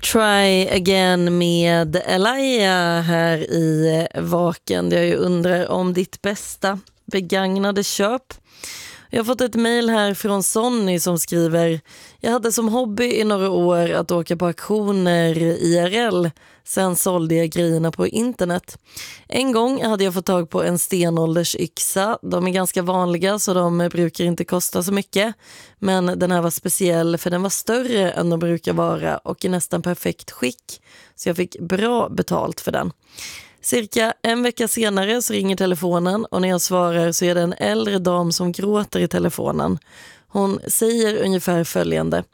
Try Again med Elia här i Vaken. Jag undrar om ditt bästa begagnade köp. Jag har fått ett mejl här från Sonny som skriver: jag hade som hobby i några år att åka på auktioner IRL. Sen sålde jag grejerna på internet. En gång hade jag fått tag på en stenåldersyxa. De är ganska vanliga så de brukar inte kosta så mycket. Men den här var speciell för den var större än de brukar vara och i nästan perfekt skick. Så jag fick bra betalt för den. Cirka en vecka senare så ringer telefonen och när jag svarar så är det en äldre dam som gråter i telefonen. Hon säger ungefär följande: